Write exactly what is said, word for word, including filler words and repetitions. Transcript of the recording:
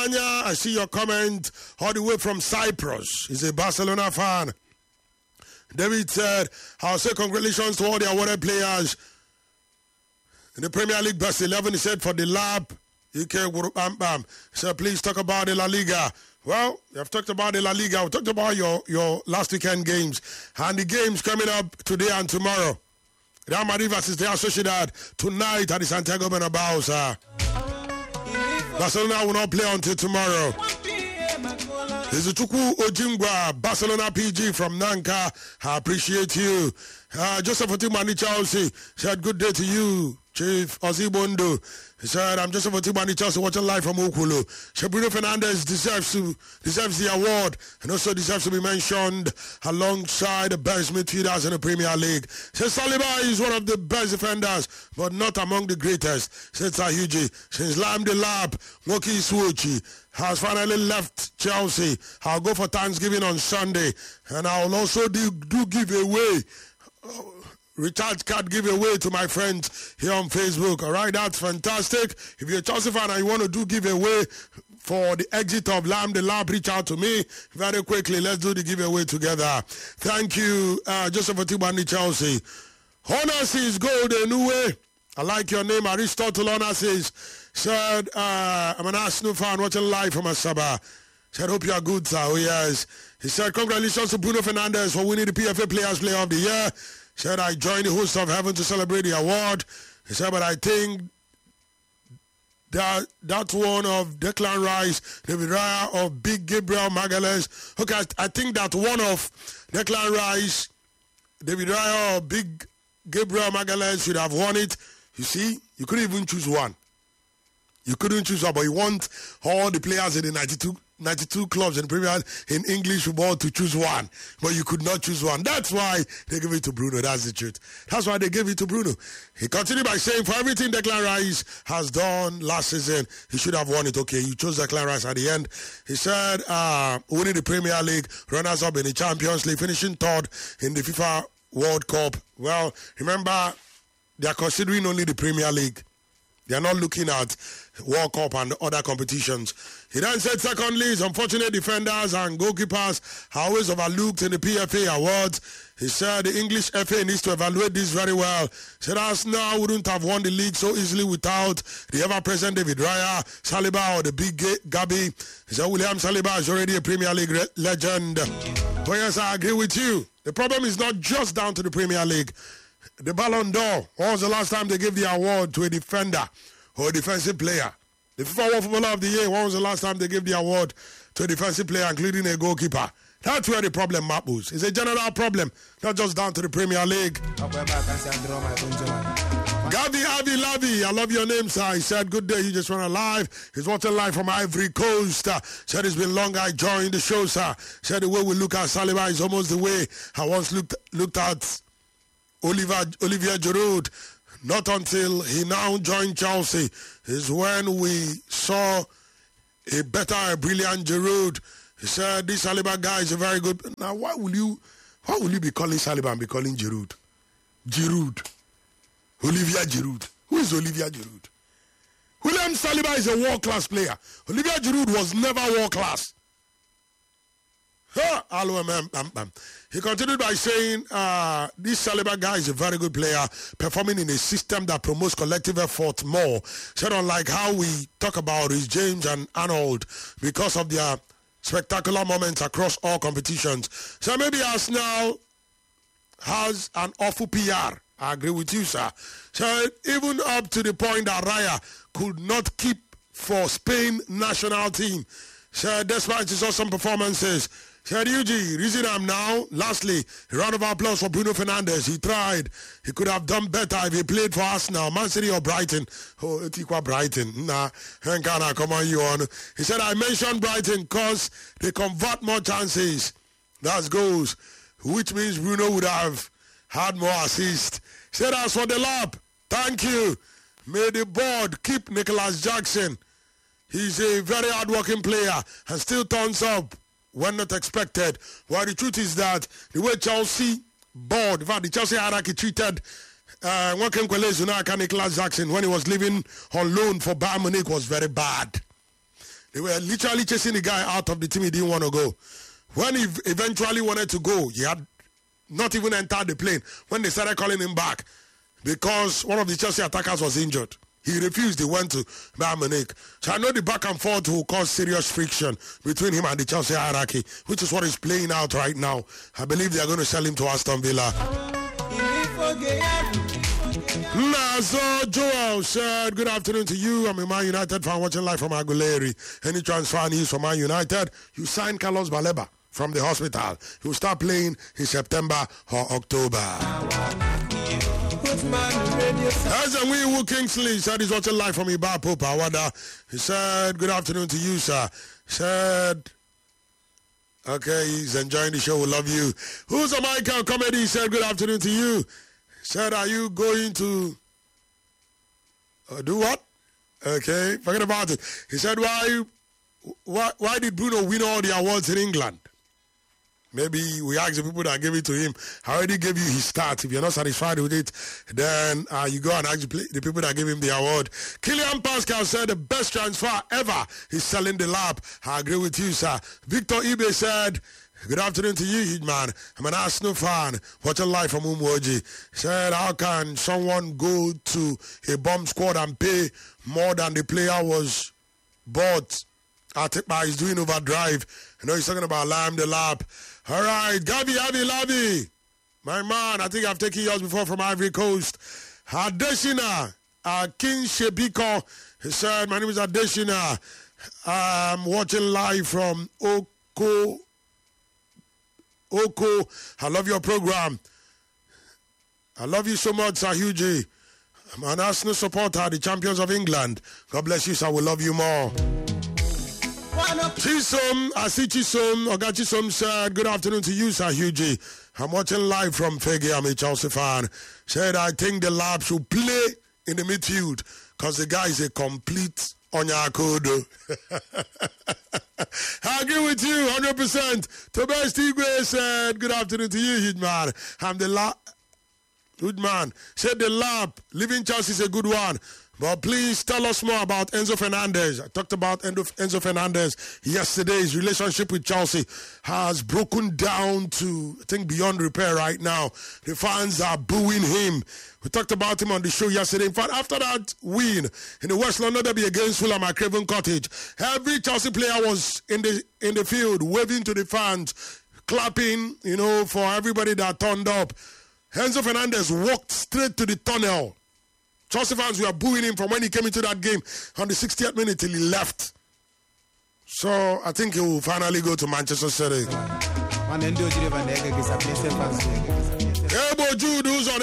I see your comment all the way from Cyprus. He's a Barcelona fan. David said, I'll say congratulations to all the awarded players in the Premier League best eleven. He said for the lab, U K Bam Bam. He said, please talk about the La Liga. Well, you have talked about the La Liga. We talked about your, your last weekend games and the games coming up today and tomorrow. Real Madrid versus Real Sociedad tonight at the Santiago Bernabeu, sir. Barcelona will not play until tomorrow. This is Chuku Ojingwa, Barcelona P G from Nanka. I appreciate you. Uh, Joseph Otimani Chelsea said, good day to you, Chief Ozibondo. He said, I'm Joseph Otimani Chelsea watching live from Okulu. Bruno Fernandes deserves to deserves the award and also deserves to be mentioned alongside the best midfielders in the Premier League. Says Saliba is one of the best defenders, but not among the greatest. Says Sahuji. Since Lam the Lab, Moki Swuchi has finally left Chelsea. I'll go for Thanksgiving on Sunday, and I'll also do, do give away recharge card giveaway to my friends here on Facebook. All right, that's fantastic. If you're a Chelsea fan and you want to do giveaway for the exit of Lam the Lab, reach out to me very quickly. Let's do the giveaway together. Thank you, uh, Joseph Otibani Chelsea. Honors is gold anyway. I like your name, Aristotle Honors said, uh, I'm an Arsenal fan watching live from Asaba. Said, hope you are good, sir. Oh, yes. He said, congratulations to Bruno Fernandes for winning the P F A Players Player of the Year. He said, I joined the host of heaven to celebrate the award. He said, but I think that that's one of Declan Rice, David Raya, of Big Gabriel Magalhaes. Okay, I, I think that one of Declan Rice, David Raya, or Big Gabriel Magalhaes should have won it. You see, you couldn't even choose one. You couldn't choose one, but you want all the players in the ninety-two, ninety-two clubs in Premier in English football to choose one, but you could not choose one. That's why they gave it to Bruno. That's the truth. That's why they gave it to Bruno. He continued by saying, for everything Declan Rice has done last season, he should have won it. Okay, you chose Declan Rice at the end. He said, uh, winning the Premier League, runners-up in the Champions League, finishing third in the FIFA World Cup. Well, remember, they are considering only the Premier League. They are not looking at World Cup and other competitions. He then said, secondly, his unfortunate defenders and goalkeepers are always overlooked in the P F A awards. He said the English F A needs to evaluate this very well. He said Arsenal wouldn't have won the league so easily without the ever-present David Raya, Saliba, or the big Gabi. He said William Saliba is already a Premier League re- legend. But yes, I agree with you. The problem is not just down to the Premier League. The Ballon d'Or, when was the last time they gave the award to a defender or a defensive player? The FIFA World Footballer of the Year, when was the last time they gave the award to a defensive player, including a goalkeeper? That's where the problem matters. It's a general problem, not just down to the Premier League. Gavi Avi Lavi, I love your name, sir. He said, good day, you just went live. He's watching live from Ivory Coast. Uh, said it's been long I joined the show, sir. Said the way we look at Saliba is almost the way I once looked, looked at Oliver, Olivier Giroud. Not until he now joined Chelsea is when we saw a better, a brilliant Giroud. He said, this Saliba guy is a very good... Now, why will you why will you be calling Saliba and be calling Giroud? Giroud. Olivier Giroud. Who is Olivier Giroud? William Saliba is a world-class player. Olivier Giroud was never world-class. He continued by saying, uh, this Saliba guy is a very good player, performing in a system that promotes collective effort more. Said unlike how we talk about is James and Arnold because of their spectacular moments across all competitions. So maybe Arsenal has an awful P R. I agree with you, sir. So even up to the point that Raya could not keep for Spain national team. So despite his awesome performances, said U G, reason I'm now. Lastly, a round of applause for Bruno Fernandes. He tried. He could have done better if he played for Arsenal, Man City or Brighton. Oh, it's equal Brighton. Nah, Henkana, come on, you on. He said, I mentioned Brighton because they convert more chances. That's goals, which means Bruno would have had more assists. He said, as for the lab, thank you. May the board keep Nicholas Jackson. He's a very hard-working player and still turns up when not expected. Well, the truth is that the way Chelsea board, in fact, the Chelsea hierarchy treated uh, Nicholas Jackson when he was living on loan for Bayern Munich was very bad. They were literally chasing the guy out of the team. He didn't want to go. When he eventually wanted to go, he had not even entered the plane when they started calling him back because one of the Chelsea attackers was injured. He refused. He went to Bayern Munich. So I know the back and forth will cause serious friction between him and the Chelsea hierarchy, which is what is playing out right now. I believe they are going to sell him to Aston Villa. Nazo Joel said, good afternoon to you. I'm a Man United fan watching live from Aguilera. Any transfer news from Man United? You signed Carlos Baleba from the hospital. He will start playing in September or October. As a wee Woo Kingsley said he's watching live from Ibapo Pawada. He said, good afternoon to you, sir. He said, okay, he's enjoying the show. We love you. Who's a Michael Comedy? He said, good afternoon to you. He said, are you going to uh, do what? Okay, forget about it. He said, why, why, why did Bruno win all the awards in England? Maybe we ask the people that gave it to him. I already gave you his stats. If you're not satisfied with it, then uh, you go and ask the people that gave him the award. Kylian Pascal said the best transfer ever. He's selling the lap. I agree with you, sir. Victor Ibe said, good afternoon to you, Hidman. I'm an Arsenal fan. Watching live from Umwoji. Said, how can someone go to a bomb squad and pay more than the player was bought? Atiba is doing overdrive. I know he's talking about Lime the Lap. All right, Gabi, Abi, Labi. My man, I think I've taken yours before from Ivory Coast. Adeshina, uh, King Shebiko. He said, my name is Adeshina. I'm watching live from Oko. Oko, I love your program. I love you so much, Sahuji. I'm an Arsenal supporter, the champions of England. God bless you, sir. We love you more. Chisom, I see Chisom, Oga Chisom said, good afternoon to you, Sir Hughie. I'm watching live from Fege. I'm a Chelsea fan. Said, I think the lab should play in the midfield because the guy is a complete Onyakodo. I agree with you, one hundred percent. Tobias Tigwe said, good afternoon to you, Hidman. I'm the lab. Good man. Said the lab, leaving Chelsea is a good one. But please tell us more about Enzo Fernandez. I talked about Enzo Fernandez yesterday. His relationship with Chelsea has broken down to, I think, beyond repair right now. The fans are booing him. We talked about him on the show yesterday. In fact, after that win in the West London derby against Fulham at Craven Cottage, every Chelsea player was in the in the field, waving to the fans, clapping, you know, for everybody that turned up. Enzo Fernandez walked straight to the tunnel. Chelsea fans were booing him from when he came into that game on the sixtieth minute till he left. So I think he will finally go to Manchester City. Ebo Jude, who's on